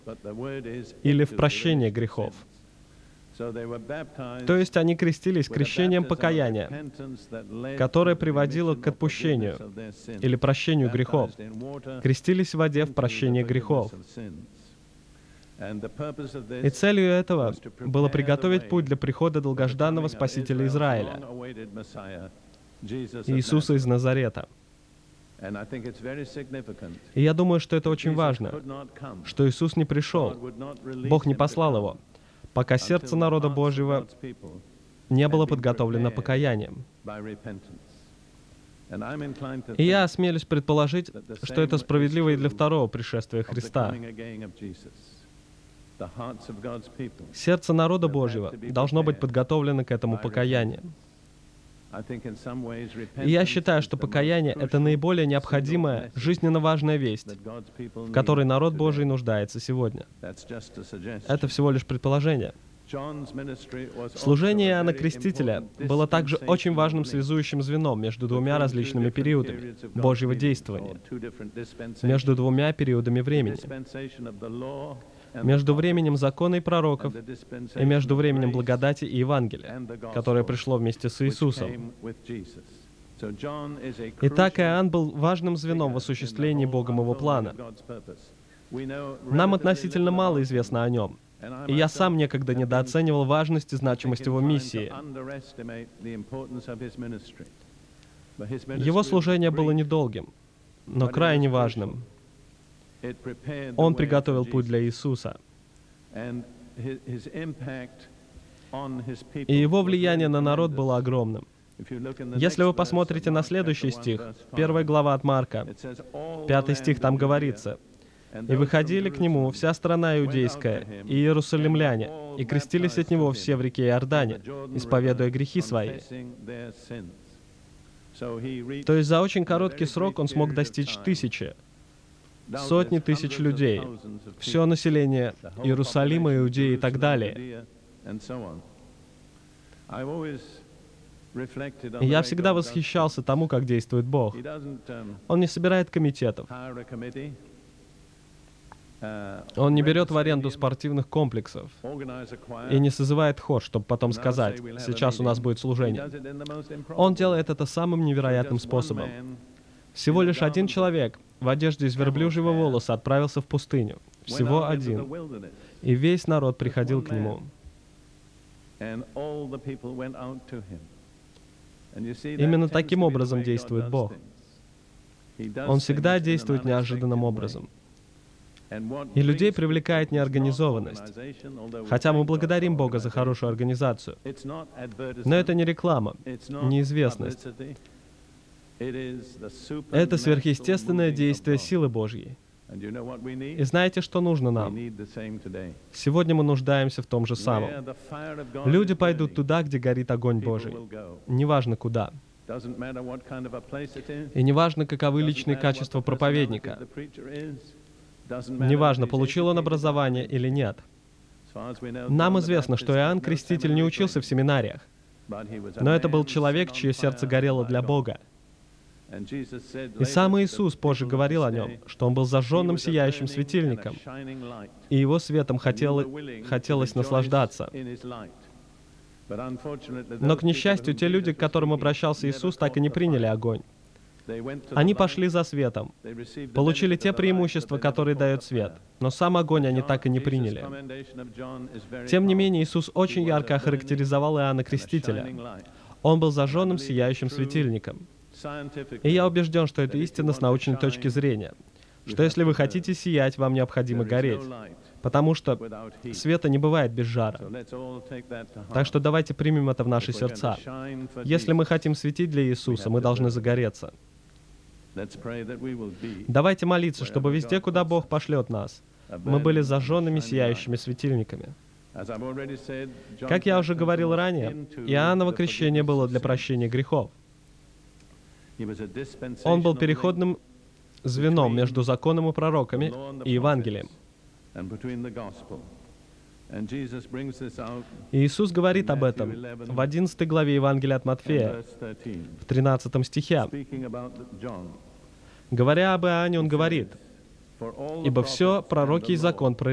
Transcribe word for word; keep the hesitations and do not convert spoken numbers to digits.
или в прощение грехов. То есть они крестились крещением покаяния, которое приводило к отпущению или прощению грехов. Крестились в воде в прощение грехов. И целью этого было приготовить путь для прихода долгожданного Спасителя Израиля, Иисуса из Назарета. И я думаю, что это очень важно, что Иисус не пришел, Бог не послал Его, пока сердце народа Божьего не было подготовлено покаянием. И я осмелюсь предположить, что это справедливо и для второго пришествия Христа. Сердце народа Божьего должно быть подготовлено к этому покаянию. И я считаю, что покаяние — это наиболее необходимая, жизненно важная весть, в которой народ Божий нуждается сегодня. Это всего лишь предположение. Служение Иоанна Крестителя было также очень важным связующим звеном между двумя различными периодами Божьего действования, между двумя периодами времени, между временем закона и пророков и между временем благодати и Евангелия, которое пришло вместе с Иисусом. Итак, Иоанн был важным звеном в осуществлении Богом Его плана. Нам относительно мало известно о нем, и я сам некогда недооценивал важность и значимость его миссии. Его служение было недолгим, но крайне важным. Он приготовил путь для Иисуса. И его влияние на народ было огромным. Если вы посмотрите на следующий стих, первая глава от Марка, пятый стих, там говорится: «И выходили к нему вся страна иудейская и иерусалимляне, и крестились от него все в реке Иордане, исповедуя грехи свои». То есть за очень короткий срок он смог достичь тысячи, сотни тысяч людей, все население Иерусалима, Иудеи и так далее. И я всегда восхищался тому, как действует Бог. Он не собирает комитетов. Он не берет в аренду спортивных комплексов и не созывает хор, чтобы потом сказать: «Сейчас у нас будет служение». Он делает это самым невероятным способом. Всего лишь один человек в одежде из верблюжьего волоса отправился в пустыню. Всего один. И весь народ приходил к нему. Именно таким образом действует Бог. Он всегда действует неожиданным образом. И людей привлекает неорганизованность. Хотя мы благодарим Бога за хорошую организацию. Но это не реклама, неизвестность. Это сверхъестественное действие силы Божьей. И знаете, что нужно нам? Сегодня мы нуждаемся в том же самом. Люди пойдут туда, где горит огонь Божий. Неважно куда. И неважно, каковы личные качества проповедника. Неважно, получил он образование или нет. Нам известно, что Иоанн Креститель не учился в семинариях, но это был человек, чье сердце горело для Бога. И сам Иисус позже говорил о нем, что он был зажженным сияющим светильником, и его светом хотел, хотелось наслаждаться. Но, к несчастью, те люди, к которым обращался Иисус, так и не приняли огонь. Они пошли за светом, получили те преимущества, которые дает свет, но сам огонь они так и не приняли. Тем не менее, Иисус очень ярко охарактеризовал Иоанна Крестителя. Он был зажженным сияющим светильником. И я убежден, что это истина с научной точки зрения, что если вы хотите сиять, вам необходимо гореть, потому что света не бывает без жара. Так что давайте примем это в наши сердца. Если мы хотим светить для Иисуса, мы должны загореться. Давайте молиться, чтобы везде, куда Бог пошлет нас, мы были зажженными сияющими светильниками. Как я уже говорил ранее, Иоанново крещение было для прощения грехов. Он был переходным звеном между законом и пророками и Евангелием. И Иисус говорит об этом в одиннадцатой главе Евангелия от Матфея, в тринадцатом стихе. Говоря об Иоанне, Он говорит: «Ибо все пророки и закон